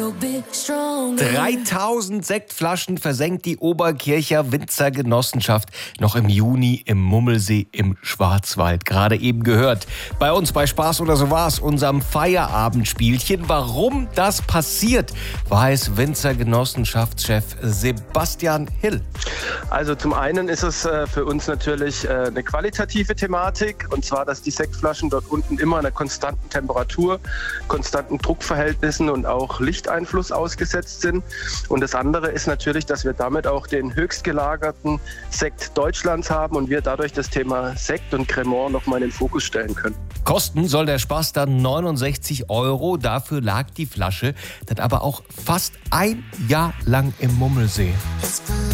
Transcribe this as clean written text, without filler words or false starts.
3000 Sektflaschen versenkt die Oberkircher Winzergenossenschaft noch im Juni im Mummelsee im Schwarzwald. Gerade eben gehört. Bei uns bei Spaß oder so war's, unserem Feierabendspielchen. Warum das passiert, weiß Winzergenossenschaftschef Sebastian Hill. Also zum einen ist es für uns natürlich eine qualitative Thematik, und zwar, dass die Sektflaschen dort unten immer einer konstanten Temperatur, konstanten Druckverhältnissen und auch Lichteinfluss ausgesetzt sind. Und das andere ist natürlich, dass wir damit auch den höchst gelagerten Sekt Deutschlands haben und wir dadurch das Thema Sekt und Cremant nochmal in den Fokus stellen können. Kosten soll der Spaß dann 69 €. Dafür lag die Flasche dann aber auch fast ein Jahr lang im Mummelsee.